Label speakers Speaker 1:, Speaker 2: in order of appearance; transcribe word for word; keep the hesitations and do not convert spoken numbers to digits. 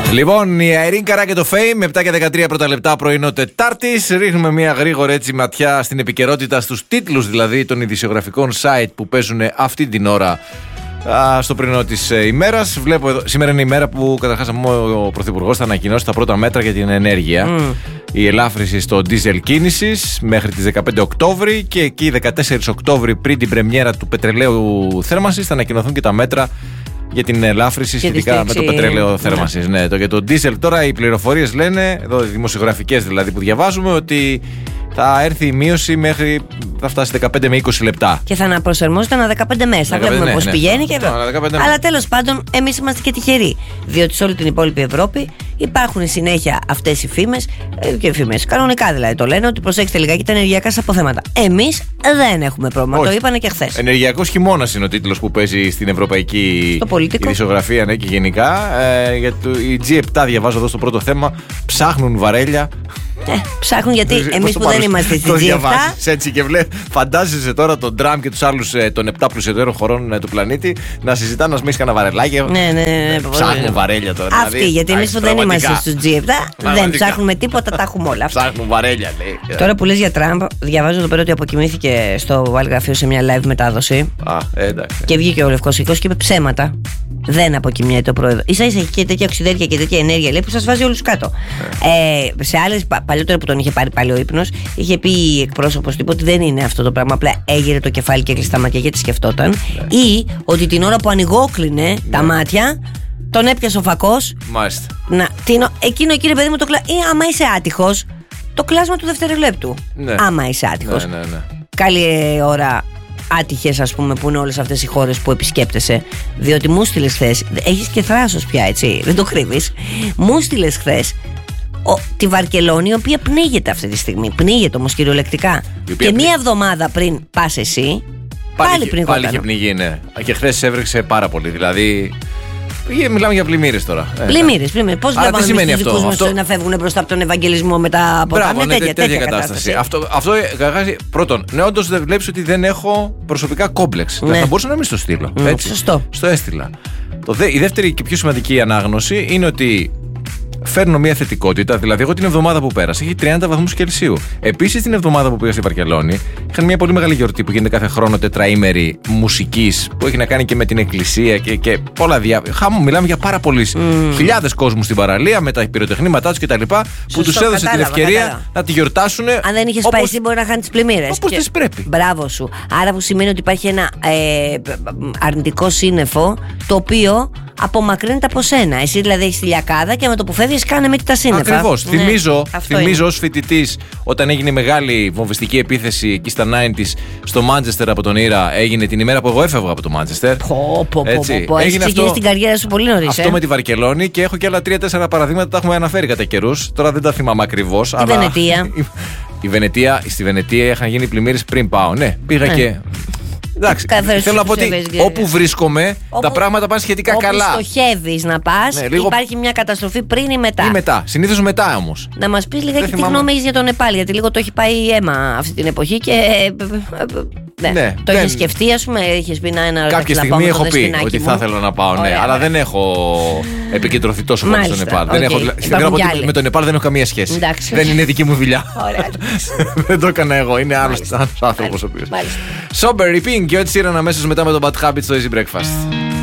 Speaker 1: Λοιπόν, η Αιρήν Καρά και το Fame, επτά και δεκατρία πρώτα λεπτά πρωινό Τετάρτης. Ρίχνουμε μια γρήγορη έτσι ματιά στην επικαιρότητα, στους τίτλους δηλαδή των ειδησιογραφικών site που παίζουν αυτή την ώρα α, στο πρωινό της ε, ημέρας. Βλέπω εδώ, σήμερα είναι η μέρα που καταρχάς ο Πρωθυπουργός θα ανακοινώσει τα πρώτα μέτρα για την ενέργεια. Mm. Η ελάφρυνση στο ντίζελ κίνησης μέχρι τις δεκαπέντε Οκτώβρη και εκεί δεκατέσσερις Οκτώβρη πριν την πρεμιέρα του πετρελαίου θέρμανσης θα ανακοινωθούν και τα μέτρα για την ελάφρυνση σχετικά με το πετρέλαιο θέρμανσης. Ναι. Ναι, το, για το ντίζελ τώρα οι πληροφορίες λένε, εδώ οι δημοσιογραφικές δηλαδή που διαβάζουμε, ότι θα έρθει η μείωση μέχρι, θα φτάσει δεκαπέντε με είκοσι λεπτά. Και θα αναπροσαρμόζεται ανά δεκαπέντε μέρες. Θα βλέπουμε ναι, πώς ναι, πηγαίνει και εδώ. Αλλά τέλος πάντων, εμείς είμαστε και τυχεροί. Διότι σε όλη την υπόλοιπη Ευρώπη υπάρχουν συνέχεια αυτές οι φήμες. Και φήμες κανονικά δηλαδή το λένε, ότι προσέξτε λιγάκι τα ενεργειακά σας αποθέματα. Εμείς δεν έχουμε πρόβλημα. Όχι. Το είπανε και χθες. Ενεργειακός χειμώνας είναι ο τίτλος που παίζει στην ευρωπαϊκή ειδησιογραφία, ναι, και γενικά. Ε, για το, η τζι επτά διαβάζω εδώ στο πρώτο θέμα. Ψάχνουν βαρέλια. Ε, ψάχνουν γιατί εμείς που δεν είμαστε στη τζι επτά. Έτσι και βλέ, φαντάζεσαι τώρα τον Τραμπ και τους άλλους ε, των επτά πλουσιότερων χωρών ε, του πλανήτη να συζητάνε να σμίξει κανένα βαρελάκι. Ναι, ναι, ναι. Ψάχνουν βαρέλια τώρα. Αυτοί, δηλαδή, γιατί εμείς που δεν είμαστε στους τζι επτά δεν ψάχνουμε τίποτα, τα έχουμε όλα. Ψάχνουν βαρέλια, λέει. Τώρα που λες για Τραμπ, διαβάζω εδώ πέρα ότι αποκοιμήθηκε στο Βαλγραφείο σε μια live μετάδοση. Α, εντάξει. Και βγήκε ο Λευκός Οίκος και είπε ψέματα. Δεν αποκοιμιέται ο πρόεδρος. Ίσα ίσα έχει και τέτοια οξυδέρκεια και τέτοια ενέργεια, λέει, που σας βάζει όλους κάτω. Ε, σε άλλες, παλιότερα που τον είχε πάρει πάλι ο ύπνος, είχε πει η εκπρόσωπος τύπου ότι δεν είναι αυτό το πράγμα. Απλά έγειρε το κεφάλι και έκλεισε τα μάτια γιατί σκεφτόταν. Ναι. Ή ότι την ώρα που ανοιγόκλεινε ναι. τα μάτια, τον έπιασε ο φακός. Μάλιστα. Να, την, εκείνο κύριε παιδί μου το κλα... ή άμα είσαι άτυχος, το κλάσμα του δευτερολέπτου. Ναι. Άμα είσαι άτυχος. Ναι, ναι, ναι. Καλή ώρα. Άτυχες, ας πούμε, που είναι όλες αυτές οι χώρες που επισκέπτεσαι. Διότι μου στείλες χθες. Έχεις και θράσος πια, έτσι. Δεν το κρύβεις. Μου στείλες χθες ο, τη Βαρκελόνη, η οποία πνίγεται αυτή τη στιγμή. Πνίγεται όμως κυριολεκτικά. Και πνί... μία εβδομάδα πριν πας εσύ, πάλι, πάλι πνιγόταν. Πάλι είχε πνιγεί, ναι. Και χθες έβρεξε πάρα πολύ. Δηλαδή. Μιλάμε για πλημμύρες τώρα. Πλημμύρες, πλημμύρες. Πώς βλέπουμε τους δικούς μας αυτό... να φεύγουν μπροστά από τον Ευαγγελισμό μετά από τα τέτοια, τέτοια, τέτοια κατάσταση. κατάσταση. Αυτό, αυτό πρώτον, ναι, όντως δεν βλέπεις ότι δεν έχω προσωπικά κόμπλεξ. Ναι. Θα μπορούσα να μην στο στείλω. Mm, έτσι. Σωστό. Στο έστειλα. Το δε, η δεύτερη και πιο σημαντική ανάγνωση είναι ότι φέρνω μια θετικότητα, δηλαδή εγώ την εβδομάδα που πέρασα είχε τριάντα βαθμούς Κελσίου. Επίσης την εβδομάδα που πήγα στη Βαρκελόνη είχαν μια πολύ μεγάλη γιορτή που γίνεται κάθε χρόνο, τετραήμερη μουσικής, που έχει να κάνει και με την εκκλησία και, και πολλά διάφορα. Χάμω, μιλάμε για πάρα πολλοί mm. χιλιάδες κόσμου στην παραλία με τα πυροτεχνήματά τους κτλ. Που τους έδωσε κατάλαβα, την ευκαιρία κατάλαβα. να τη γιορτάσουν. Αν δεν είχες πάει εσύ, μπορεί να χάνει τις πλημμύρες. Όπως τις πρέπει. Μπράβο σου. Άρα που σημαίνει ότι υπάρχει ένα ε, αρνητικό σύννεφο το οποίο απομακρύνεται από σένα. Εσύ δηλαδή έχεις τη λιακάδα και με το που φεύγεις κάνε με τα σύννεφα. Ακριβώς. Ναι, θυμίζω, θυμίζω ως φοιτητής όταν έγινε μεγάλη βομβιστική επίθεση εκεί στα ενενήντα στο Μάντσεστερ από τον Ήρα, έγινε την ημέρα που εγώ έφευγα από το Μάντσεστερ. Πω, πω, πω, πω. Έχεις ξεκινήσει την καριέρα σου πολύ νωρίς. Αυτό ε? με τη Βαρκελόνη και έχω και άλλα τρία-τέσσερα παραδείγματα, τα έχουμε αναφέρει κατά καιρούς. Τώρα δεν τα θυμάμαι ακριβώς. Η αλλά... Βενετία. Η Βενετία, στη Βενετία είχαν γίνει πλημμύρες πριν πάω. Ναι, πήγα ναι. και. Εντάξει, θέλω να πω ότι όπου βρίσκομαι όπου, τα πράγματα πάνε σχετικά όπου καλά. Όπου στοχεύεις να πας, ναι, λίγο... υπάρχει μια καταστροφή πριν ή μετά. Ή μετά, συνήθως μετά όμως. Να μας πεις λίγα και τι γνώμη έχεις για τον Νεπάλ, γιατί λίγο το έχει πάει αίμα αυτή την εποχή και. Ναι, ναι, το δεν... έχεις σκεφτεί, ας πούμε, έχεις πει να ένα. Κάποια στιγμή έχω πει ότι θα ήθελα να πάω, ναι, αλλά δεν έχω επικεντρωθεί τόσο πολύ στο Νεπάλ. Με τον Νεπάλ δεν έχω καμία σχέση. Δεν είναι δική μου δουλειά. Δεν το έκανα εγώ, είναι άλλος άνθρωπος ο οποίος. Sober, Pink και ό,τι σύραν αμέσως μετά με το Bad Habits στο Easy Breakfast.